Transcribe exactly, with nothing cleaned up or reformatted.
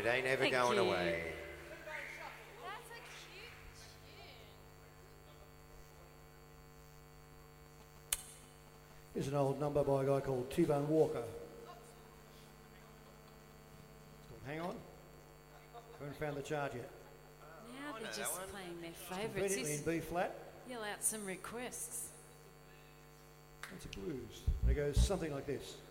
It ain't ever Thank going you. away. That's a cute tune. Here's an old number by a guy called T-Bone Walker. It's called Hang On. Haven't found the chart yet. Now I they're know that just one. playing their favourites. Conveniently in Just B flat. yell out some requests. It's a blues. And it goes something like this.